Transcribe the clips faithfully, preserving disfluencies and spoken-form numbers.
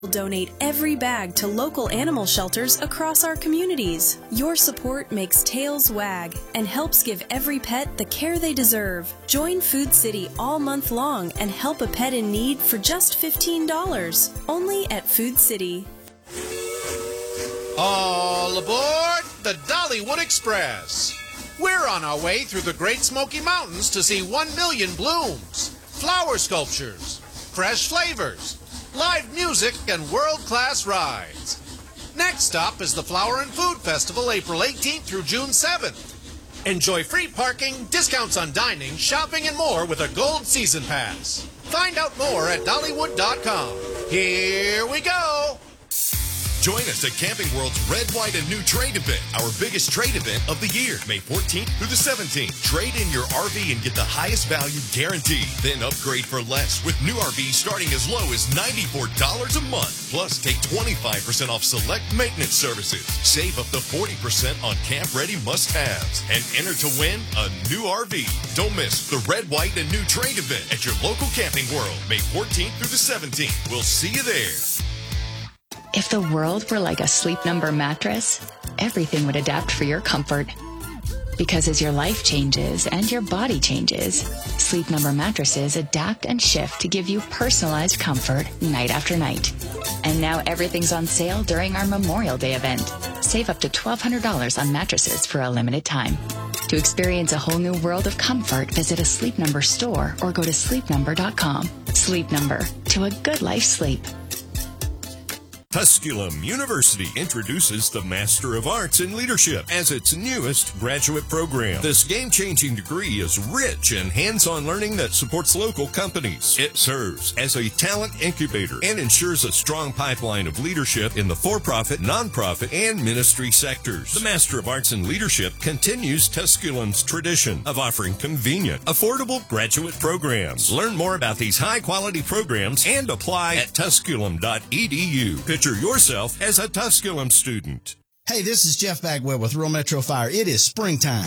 Donate every bag to local animal shelters across our communities. Your support makes tails wag and helps give every pet the care they deserve. Join Food City all month long and help a pet in need for just fifteen dollars. Only at Food City. All aboard the Dollywood Express. We're on our way through the Great Smoky Mountains to see one million blooms, flower sculptures, fresh flavors, live music, and world-class rides. Next stop is the Flower and Food Festival, April eighteenth through June seventh. Enjoy free parking, discounts on dining, shopping, and more with a Gold Season Pass. Find out more at Dollywood dot com. Here we go! Join us at Camping World's Red, White, and New Trade event, our biggest trade event of the year, May fourteenth through the seventeenth. Trade in your R V and get the highest value guaranteed. Then upgrade for less with new R Vs starting as low as ninety-four dollars a month. Plus, take twenty-five percent off select maintenance services. Save up to forty percent on camp-ready must-haves. And enter to win a new R V. Don't miss the Red, White, and New Trade event at your local Camping World, May fourteenth through the seventeenth. We'll see you there. If the world were like a Sleep Number mattress, everything would adapt for your comfort. Because as your life changes and your body changes, Sleep Number mattresses adapt and shift to give you personalized comfort night after night. And now everything's on sale during our Memorial Day event. Save up to twelve hundred dollars on mattresses for a limited time. To experience a whole new world of comfort, visit a Sleep Number store or go to sleep number dot com. Sleep Number, to a good life sleep. Tusculum University introduces the Master of Arts in Leadership as its newest graduate program. This game-changing degree is rich in hands-on learning that supports local companies. It serves as a talent incubator and ensures a strong pipeline of leadership in the for-profit, nonprofit, and ministry sectors. The Master of Arts in Leadership continues Tusculum's tradition of offering convenient, affordable graduate programs. Learn more about these high-quality programs and apply at tusculum dot e d u. Picture yourself as a Tusculum student. Hey, this is Jeff Bagwell with Rural Metro Fire. It is springtime.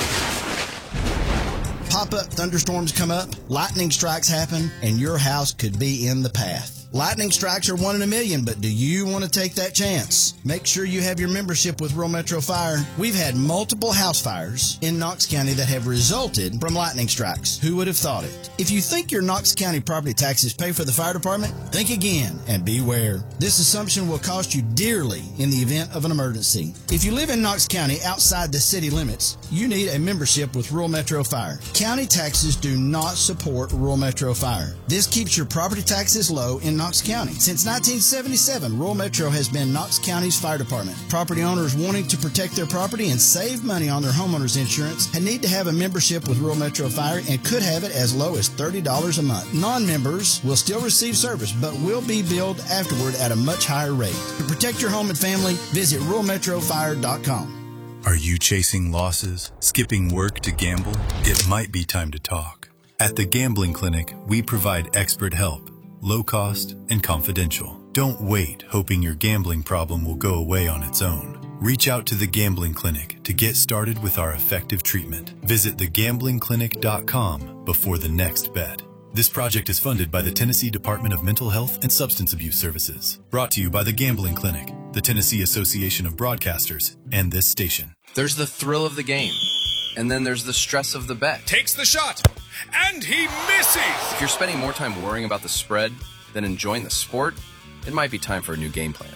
Pop-up thunderstorms come up, lightning strikes happen, and your house could be in the path. Lightning strikes are one in a million, but do you want to take that chance? Make sure you have your membership with Rural Metro Fire. We've had multiple house fires in Knox County that have resulted from lightning strikes. Who would have thought it? If you think your Knox County property taxes pay for the fire department, think again and beware. This assumption will cost you dearly in the event of an emergency. If you live in Knox County outside the city limits, you need a membership with Rural Metro Fire. County taxes do not support Rural Metro Fire. This keeps your property taxes low in Knox County. Since nineteen seventy-seven, Rural Metro has been Knox County's fire department. Property owners wanting to protect their property and save money on their homeowners insurance need to have a membership with Rural Metro Fire and could have it as low as thirty dollars a month. Non-members will still receive service but will be billed afterward at a much higher rate. To protect your home and family, visit rural metro fire dot com. Are you chasing losses, skipping work to gamble? It might be time to talk. At the Gambling Clinic, we provide expert help, low cost, and confidential. Don't wait hoping your gambling problem will go away on its own. Reach out to the Gambling Clinic to get started with our effective treatment. Visit the gambling clinic dot com before the next bet. This project is funded by the Tennessee Department of Mental Health and Substance Abuse Services. Brought to you by the Gambling Clinic, the Tennessee Association of Broadcasters, and this station. There's the thrill of the game, and then there's the stress of the bet. Takes the shot, and he misses! If you're spending more time worrying about the spread than enjoying the sport, it might be time for a new game plan.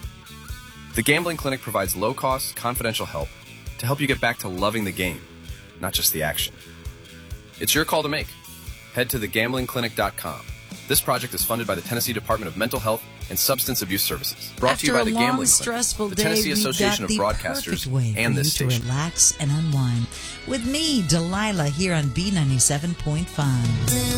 The Gambling Clinic provides low-cost, confidential help to help you get back to loving the game, not just the action. It's your call to make. Head to the gambling clinic dot com. This project is funded by the Tennessee Department of Mental Health and Substance Abuse Services. Brought After to you by a the long, Gambling stressful Clinic, the Tennessee day, Association of we've got the Broadcasters, perfect way and for this you station. to relax and unwind with me, Delilah, here on B ninety-seven point five.